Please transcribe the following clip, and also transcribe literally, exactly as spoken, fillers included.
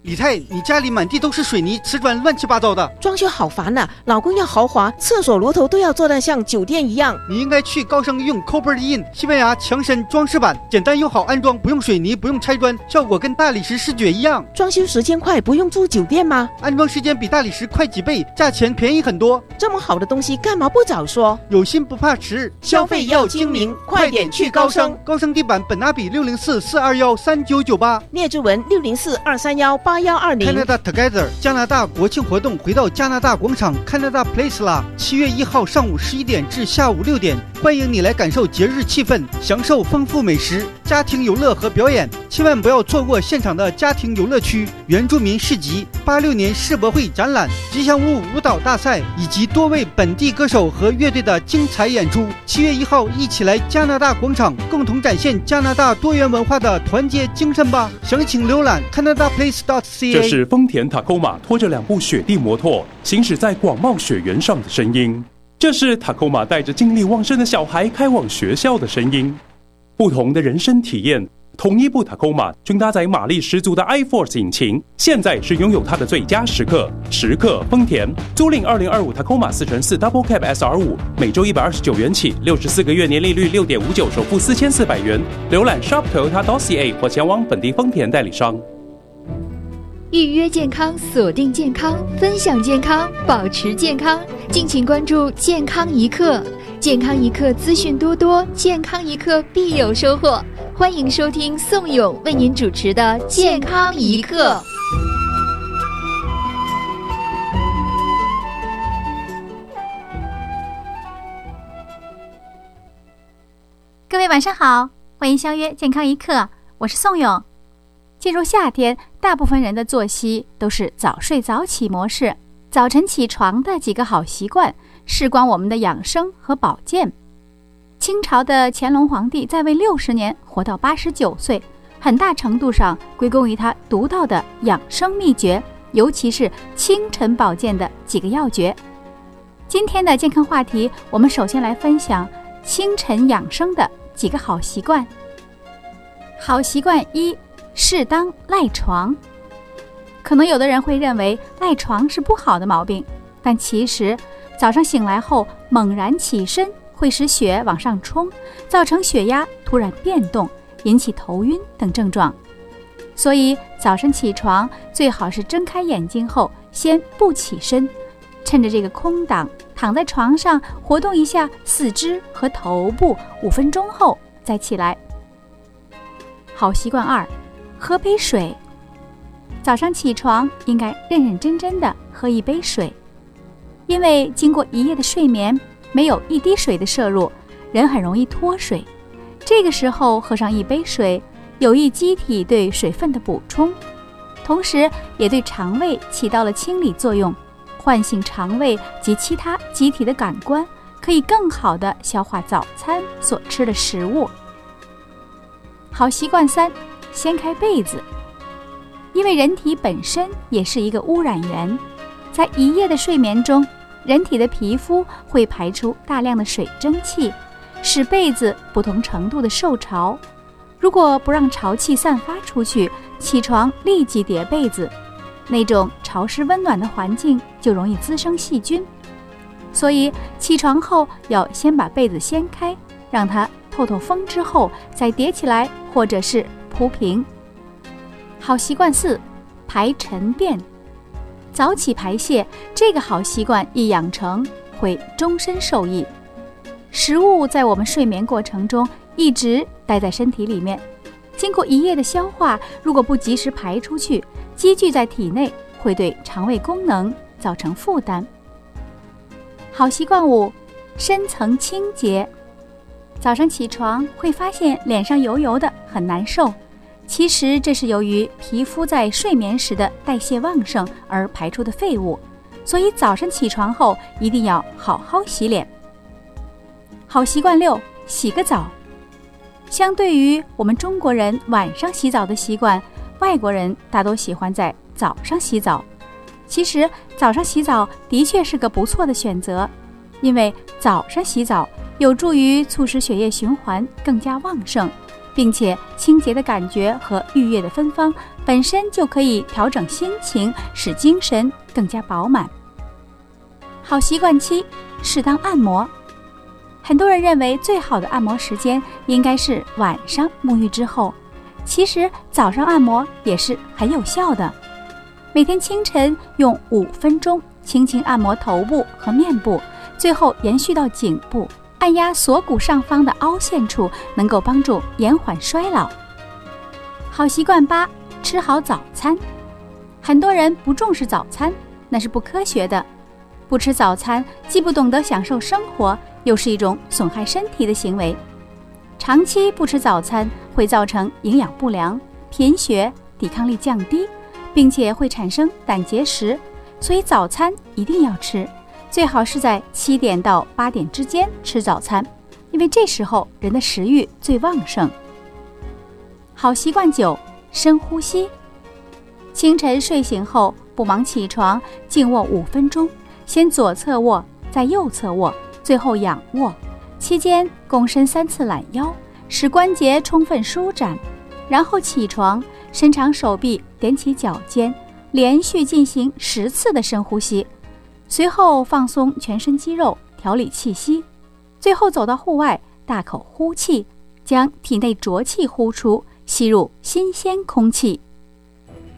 李太，你家里满地都是水泥瓷砖，乱七八糟的， 装修好烦啊，老公要豪华，厕所螺头都要做得像酒店一样。 你应该去高盛用 Cooper In 西班牙强身装饰板，简单又好安装，不用水泥，不用拆砖，效果跟大理石视觉一样。 装修时间快，不用住酒店吗？ 安装时间比大理石快几倍，价钱便宜很多。 这么好的东西干嘛不早说？ 有心不怕迟， 消费要精明，快点去高盛。 高盛地板本拿比六零四四二幺三九九八， 列支文六零四二三幺八幺二零。 Canada Together 加拿大国庆活动，回到加拿大广场 Canada Place 啦！七月一号上午十一点至下午六点，欢迎你来感受节日气氛，享受丰富美食、家庭游乐和表演。千万不要错过现场的家庭游乐区、原住民市集、八六年世博会展览、吉祥物舞蹈大赛以及多位本地歌手和乐队的精彩演出。七月一号，一起来加拿大广场，共同展现加拿大多元文化的团结精神吧！详情浏览 canada place dot c a。 这是丰田塔科马拖着两部雪地摩托行驶在广袤雪原上的声音，这是塔科马带着精力旺盛的小孩开往学校的声音。不同的人生体验，同一部塔科马均搭载马力十足的 iForce 引擎，现在是拥有它的最佳时刻。时刻丰田租赁二零二五塔科马四乘四 Double Cab S R 五，每周一百二十九元起，六十四个月年利率六点五九，首付四千四百元。浏览 shop toyota dot c a 或前往本地丰田代理商。 预约健康，锁定健康，分享健康，保持健康。敬请关注健康一刻，健康一刻资讯多多，健康一刻必有收获。欢迎收听宋勇为您主持的健康一刻。 各位晚上好，欢迎相约健康一刻，我是宋勇。进入夏天，大部分人的作息都是早睡早起模式。早晨起床的几个好习惯，事关我们的养生和保健。清朝的乾隆皇帝在位六十年，活到八十九岁，很大程度上归功于他独到的养生秘诀，尤其是清晨保健的几个要诀。今天的健康话题，我们首先来分享清晨养生的几个好习惯。好习惯一，适当赖床。可能有的人会认为赖床是不好的毛病，但其实早上醒来后猛然起身会使血往上冲，造成血压突然变动，引起头晕等症状。所以早晨起床最好是睁开眼睛后先不起身，趁着这个空档躺在床上活动一下四肢和头部，五分钟后再起来。好习惯二，喝杯水。早上起床应该认认真真的喝一杯水，因为经过一夜的睡眠，没有一滴水的摄入，人很容易脱水。这个时候喝上一杯水，有益机体对水分的补充，同时也对肠胃起到了清理作用，唤醒肠胃及其他机体的感官，可以更好地消化早餐所吃的食物。好习惯三，掀开被子。因为人体本身也是一个污染源，在一夜的睡眠中，人体的皮肤会排出大量的水蒸气，使被子不同程度的受潮。如果不让潮气散发出去，起床立即叠被子，那种潮湿温暖的环境就容易滋生细菌。所以起床后要先把被子掀开，让它透透风之后再叠起来，或者是铺平。好习惯四，排晨便。早起排泄这个好习惯一养成，会终身受益。食物在我们睡眠过程中一直待在身体里面，经过一夜的消化，如果不及时排出去，积聚在体内，会对肠胃功能造成负担。好习惯五，深层清洁。早上起床会发现脸上油油的，很难受，其实这是由于皮肤在睡眠时的代谢旺盛而排出的废物，所以早晨起床后一定要好好洗脸。好习惯六，洗个澡。相对于我们中国人晚上洗澡的习惯，外国人大多喜欢在早上洗澡。其实早上洗澡的确是个不错的选择，因为早上洗澡有助于促使血液循环更加旺盛， 并且清洁的感觉和愉悦的芬芳本身就可以调整心情，使精神更加饱满。好习惯七，适当按摩。很多人认为最好的按摩时间应该是晚上沐浴之后，其实早上按摩也是很有效的。每天清晨用五分钟轻轻按摩头部和面部，最后延续到颈部，按压锁骨上方的凹陷处，能够帮助延缓衰老。好习惯八，吃好早餐。很多人不重视早餐，那是不科学的。不吃早餐，既不懂得享受生活，又是一种损害身体的行为。长期不吃早餐会造成营养不良、贫血、抵抗力降低，并且会产生胆结石，所以早餐一定要吃，最好是在七点到八点之间吃早餐，因为这时候人的食欲最旺盛。好习惯九，深呼吸。清晨睡醒后不忙起床，静卧五分钟，先左侧卧，再右侧卧，最后仰卧，期间躬身三次揽腰，使关节充分舒展，然后起床，伸长手臂，踮起脚尖，连续进行十次的深呼吸，随后放松全身肌肉，调理气息，最后走到户外，大口呼气，将体内浊气呼出，吸入新鲜空气。